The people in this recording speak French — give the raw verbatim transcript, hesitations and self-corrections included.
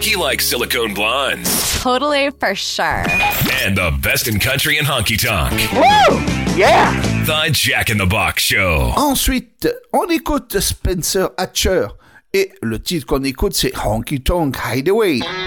He likes silicone blondes. Totally for sure. And the best in country and honky tonk. Woo! Yeah! The Jack in the Box Show. Ensuite, on écoute Spencer Hatcher. Et le titre qu'on écoute, c'est Honky Tonk Hideaway.